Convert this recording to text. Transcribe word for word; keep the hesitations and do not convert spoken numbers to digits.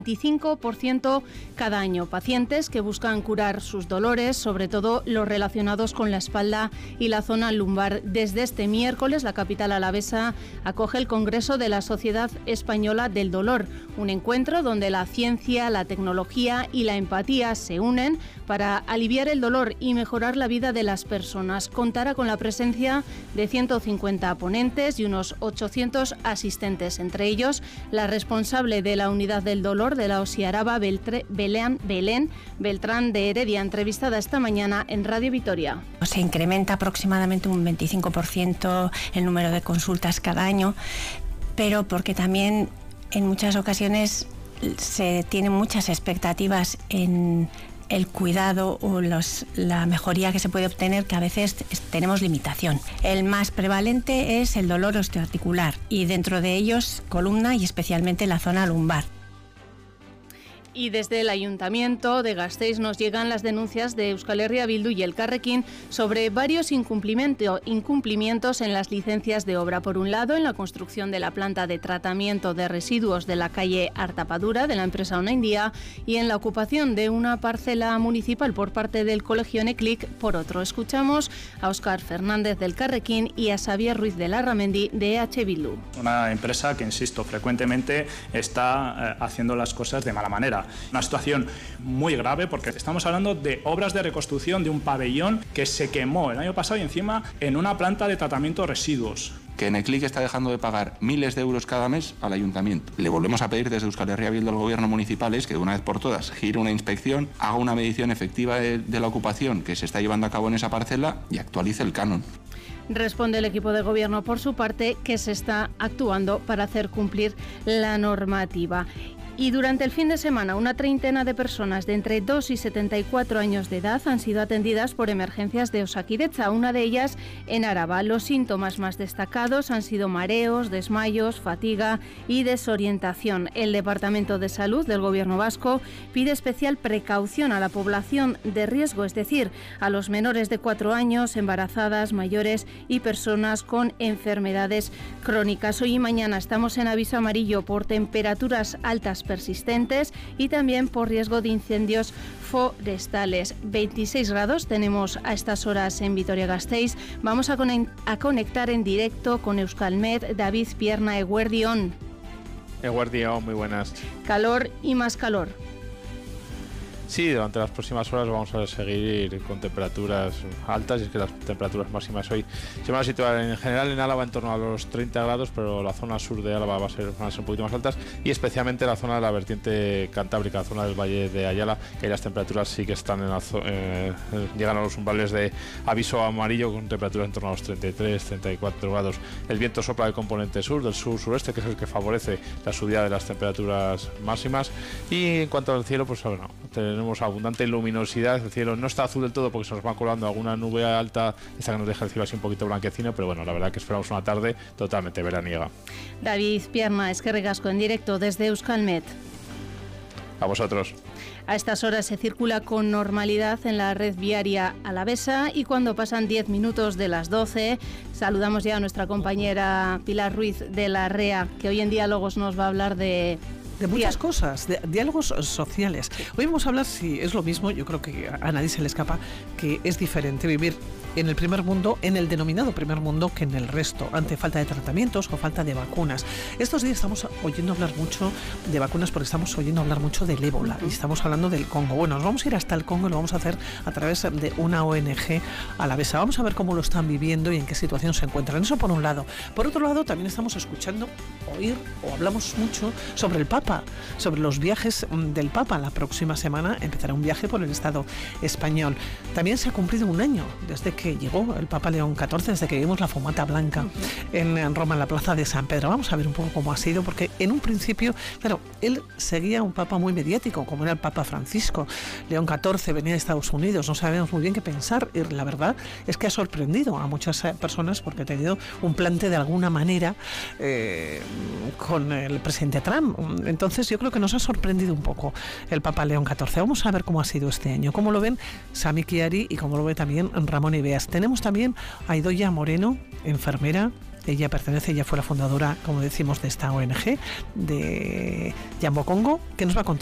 veinticinco por ciento cada año. Pacientes que buscan curar sus dolores, sobre todo los relacionados con la espalda y la zona lumbar. Desde este miércoles, la capital alavesa acoge el Congreso de la Sociedad Española del Dolor, un encuentro donde la ciencia, la tecnología y la empatía se unen para aliviar el dolor y mejorar la vida de las personas. Contará con la presencia de ciento cincuenta ponentes y unos ochocientos asistentes, entre ellos la responsable de la unidad del dolor de la OSI Araba, Beltré, Belén, Belén Beltrán de Heredia, entrevistada esta mañana en Radio Vitoria. Se incrementa aproximadamente un veinticinco por ciento el número de consultas cada año, pero porque también en muchas ocasiones se tienen muchas expectativas en el cuidado o los, la mejoría que se puede obtener, que a veces tenemos limitación. El más prevalente es el dolor osteoarticular y dentro de ellos columna y especialmente la zona lumbar. Y desde el Ayuntamiento de Gasteiz nos llegan las denuncias de Euskal Herria Bildu y Elkarrekin sobre varios incumplimiento, incumplimientos en las licencias de obra. Por un lado, en la construcción de la planta de tratamiento de residuos de la calle Artapadura de la empresa Onaindia y en la ocupación de una parcela municipal por parte del Colegio Neclic. Por otro, escuchamos a Óscar Fernández del Elkarrekin y a Xavier Ruiz de Larramendi de E H Bildu. Una empresa que, insisto, frecuentemente está eh, haciendo las cosas de mala manera. Una situación muy grave porque estamos hablando de obras de reconstrucción de un pabellón que se quemó el año pasado y encima en una planta de tratamiento de residuos. Que Neclic está dejando de pagar miles de euros cada mes al ayuntamiento. Le volvemos a pedir desde Euskal Herria Bildu al gobierno municipal es que de una vez por todas gire una inspección, haga una medición efectiva de, de la ocupación que se está llevando a cabo en esa parcela y actualice el canon. Responde el equipo de gobierno por su parte que se está actuando para hacer cumplir la normativa. Y durante el fin de semana, una treintena de personas de entre dos y setenta y cuatro años de edad han sido atendidas por emergencias de Osakidetza, una de ellas en Araba. Los síntomas más destacados han sido mareos, desmayos, fatiga y desorientación. El Departamento de Salud del Gobierno vasco pide especial precaución a la población de riesgo, es decir, a los menores de cuatro años, embarazadas, mayores y personas con enfermedades crónicas. Hoy y mañana estamos en aviso amarillo por temperaturas altas persistentes y también por riesgo de incendios forestales. veintiséis grados tenemos a estas horas en Vitoria-Gasteiz. Vamos a, a conectar en directo con Euskalmet. David Pierna, Eguerdión. Eguerdión, muy buenas. Calor y más calor. Sí, durante las próximas horas vamos a seguir con temperaturas altas y es que las temperaturas máximas hoy se van a situar en general en Álava en torno a los treinta grados, pero la zona sur de Álava va a ser, van a ser un poquito más altas y especialmente la zona de la vertiente cantábrica, la zona del Valle de Ayala, que las temperaturas sí que están en la zo- eh, llegan a los umbrales de aviso amarillo con temperaturas en torno a los treinta y tres, treinta y cuatro grados. El viento sopla del componente sur, del sur-sureste, que es el que favorece la subida de las temperaturas máximas. Y en cuanto al cielo, pues bueno, tenemos Tenemos abundante luminosidad, el cielo no está azul del todo porque se nos va colando alguna nube alta, esta que nos deja el cielo así un poquito blanquecino, pero bueno, la verdad que esperamos una tarde totalmente veraniega. David Pierna, Eskerrik asko, en directo desde Euskalmet. A vosotros. A estas horas se circula con normalidad en la red viaria alavesa y cuando pasan diez minutos de las doce, saludamos ya a nuestra compañera Pilar Ruiz de la R E A, que hoy en Diálogos nos va a hablar de... De muchas cosas, de diálogos sociales. Hoy vamos a hablar, si es lo mismo, yo creo que a nadie se le escapa, que es diferente vivir en el primer mundo, en el denominado primer mundo, que en el resto, ante falta de tratamientos o falta de vacunas. Estos días estamos oyendo hablar mucho de vacunas porque estamos oyendo hablar mucho del ébola y estamos hablando del Congo. Bueno, nos vamos a ir hasta el Congo y lo vamos a hacer a través de una O N G alavesa. Vamos a ver cómo lo están viviendo y en qué situación se encuentran. Eso por un lado. Por otro lado, también estamos escuchando, oír o hablamos mucho sobre el Papa, sobre los viajes del Papa. La próxima semana empezará un viaje por el Estado español. También se ha cumplido un año desde que llegó el Papa León catorce, desde que vimos la fumata blanca uh-huh. en, en Roma, en la plaza de San Pedro. Vamos a ver un poco cómo ha sido, porque en un principio, claro, él seguía un Papa muy mediático, como era el Papa Francisco. León catorce venía de Estados Unidos, no sabíamos muy bien qué pensar, y la verdad es que ha sorprendido a muchas personas porque ha tenido un plante de alguna manera eh, con el presidente Trump. Entonces yo creo que nos ha sorprendido un poco el Papa León catorce. Vamos a ver cómo ha sido este año, cómo lo ven Sami Chiari y cómo lo ve también Ramón Ibeas. Tenemos también a Idoia Moreno, enfermera Ella pertenece, ella fue la fundadora, como decimos, de esta O N G, de Yambo Congo, que nos va a contar